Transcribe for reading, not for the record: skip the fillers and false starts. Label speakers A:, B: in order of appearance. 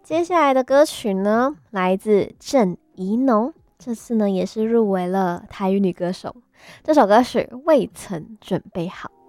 A: 接下来的歌曲呢，来自郑宜农，这次呢也是入围了台语女歌手。这首歌曲《未曾准备好》。